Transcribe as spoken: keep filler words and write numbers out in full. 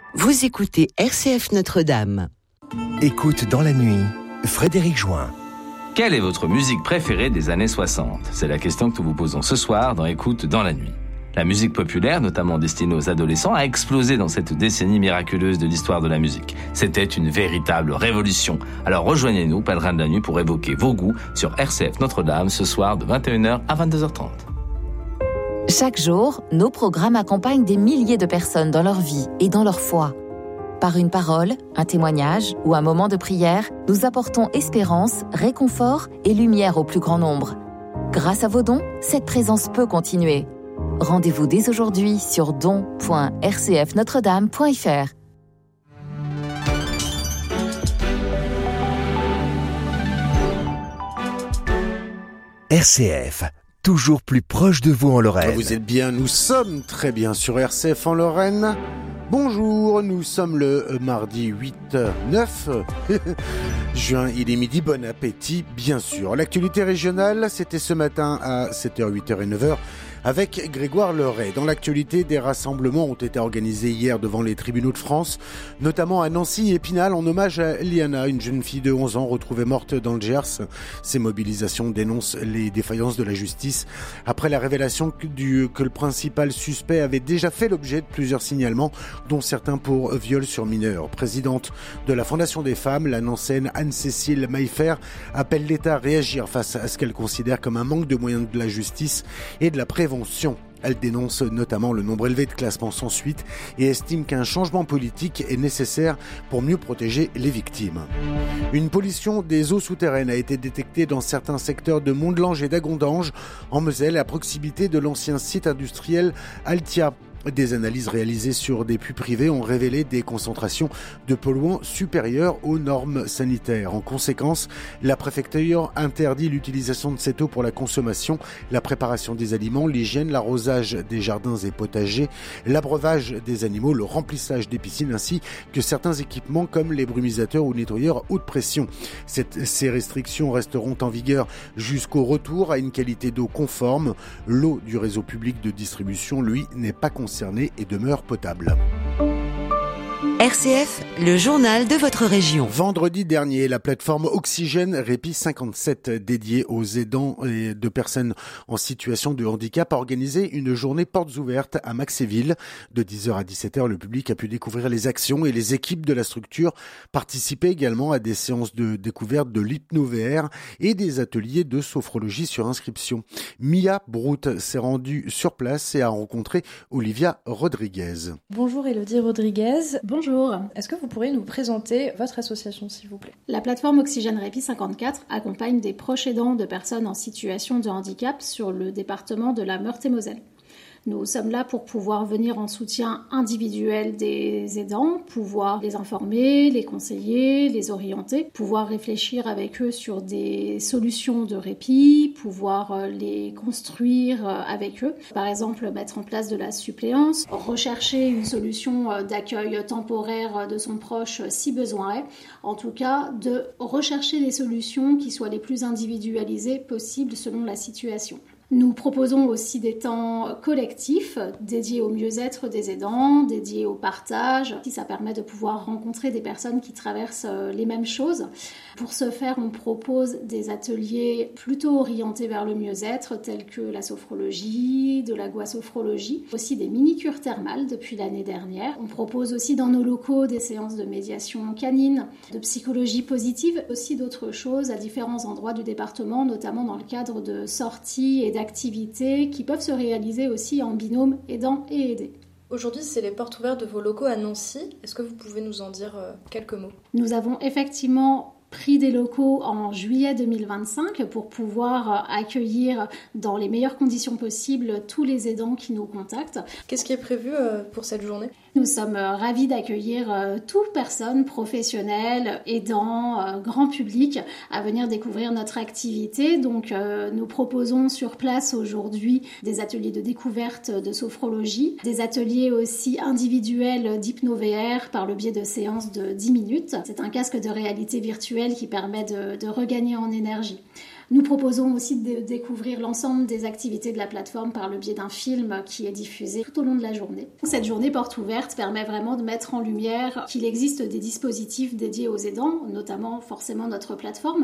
Vous écoutez R C F Notre-Dame. Écoute dans la nuit, Frédéric Join. Quelle est votre musique préférée des années soixante ? C'est la question que nous vous posons ce soir dans Écoute dans la nuit. La musique populaire, notamment destinée aux adolescents, a explosé dans cette décennie miraculeuse de l'histoire de la musique. C'était une véritable révolution. Alors rejoignez-nous, pèlerins de la nuit, pour évoquer vos goûts sur R C F Notre-Dame ce soir de vingt et une heures à vingt-deux heures trente. Chaque jour, nos programmes accompagnent des milliers de personnes dans leur vie et dans leur foi. Par une parole, un témoignage ou un moment de prière, nous apportons espérance, réconfort et lumière au plus grand nombre. Grâce à vos dons, cette présence peut continuer. Rendez-vous dès aujourd'hui sur don point r c f notre dame point f r. R C F, toujours plus proche de vous en Lorraine. Vous êtes bien, nous sommes très bien sur R C F en Lorraine. Bonjour, nous sommes le mardi huit neuf juin, il est midi, bon appétit bien sûr. L'actualité régionale, c'était ce matin à sept heures, huit heures et neuf heures avec Grégoire Leray. Dans l'actualité, des rassemblements ont été organisés hier devant les tribunaux de France, notamment à Nancy et Épinal, en hommage à Liana, une jeune fille de onze ans retrouvée morte dans le Gers. Ces mobilisations dénoncent les défaillances de la justice après la révélation que, du, que le principal suspect avait déjà fait l'objet de plusieurs signalements, dont certains pour viol sur mineurs. Présidente de la Fondation des femmes, la Nancéenne Anne-Cécile Maillefer appelle l'État à réagir face à ce qu'elle considère comme un manque de moyens de la justice et de la prévention. Elle dénonce notamment le nombre élevé de classements sans suite et estime qu'un changement politique est nécessaire pour mieux protéger les victimes. Une pollution des eaux souterraines a été détectée dans certains secteurs de Mondelange et d'Agondange, en Moselle, à proximité de l'ancien site industriel Altia. Des analyses réalisées sur des puits privés ont révélé des concentrations de polluants supérieures aux normes sanitaires. En conséquence, la préfecture interdit l'utilisation de cette eau pour la consommation, la préparation des aliments, l'hygiène, l'arrosage des jardins et potagers, l'abreuvage des animaux, le remplissage des piscines ainsi que certains équipements comme les brumisateurs ou nettoyeurs haute pression. Cette, ces restrictions resteront en vigueur jusqu'au retour à une qualité d'eau conforme. L'eau du réseau public de distribution, lui, n'est pas concernée et demeure potable. R C F, le journal de votre région. Vendredi dernier, la plateforme Oxygène Répit cinquante-sept, dédiée aux aidants et de personnes en situation de handicap, a organisé une journée portes ouvertes à Maxéville. De dix heures à dix-sept heures, le public a pu découvrir les actions et les équipes de la structure, participer également à des séances de découverte de l'hypno-V R et des ateliers de sophrologie sur inscription. Mia Brout s'est rendue sur place et a rencontré Olivia Rodriguez. Bonjour Elodie Rodriguez. Bonjour. Est-ce que vous pourriez nous présenter votre association, s'il vous plaît ? La plateforme Oxygène Répit cinquante-quatre accompagne des proches aidants de personnes en situation de handicap sur le département de la Meurthe-et-Moselle. Nous sommes là pour pouvoir venir en soutien individuel des aidants, pouvoir les informer, les conseiller, les orienter, pouvoir réfléchir avec eux sur des solutions de répit, pouvoir les construire avec eux. Par exemple, mettre en place de la suppléance, rechercher une solution d'accueil temporaire de son proche si besoin est. En tout cas, de rechercher des solutions qui soient les plus individualisées possibles selon la situation. Nous proposons aussi des temps collectifs dédiés au mieux-être des aidants, dédiés au partage. Ça permet de pouvoir rencontrer des personnes qui traversent les mêmes choses. Pour ce faire, on propose des ateliers plutôt orientés vers le mieux-être, tels que la sophrologie, de l'aguasophrologie, aussi des mini-cures thermales depuis l'année dernière. On propose aussi dans nos locaux des séances de médiation canine, de psychologie positive, aussi d'autres choses à différents endroits du département, notamment dans le cadre de sorties et d'activités qui peuvent se réaliser aussi en binôme aidant et aidé. Aujourd'hui, c'est les portes ouvertes de vos locaux à Nancy. Est-ce que vous pouvez nous en dire euh, quelques mots ? Nous avons effectivement pris des locaux en juillet deux mille vingt-cinq pour pouvoir accueillir dans les meilleures conditions possibles tous les aidants qui nous contactent. Qu'est-ce qui est prévu euh, pour cette journée ? Nous sommes ravis d'accueillir euh, toute personne professionnelle, aidant, euh, grand public à venir découvrir notre activité. Donc euh, nous proposons sur place aujourd'hui des ateliers de découverte de sophrologie, des ateliers aussi individuels d'hypno-V R par le biais de séances de dix minutes. C'est un casque de réalité virtuelle qui permet de, de regagner en énergie. Nous proposons aussi de découvrir l'ensemble des activités de la plateforme par le biais d'un film qui est diffusé tout au long de la journée. Cette journée porte ouverte permet vraiment de mettre en lumière qu'il existe des dispositifs dédiés aux aidants, notamment forcément notre plateforme,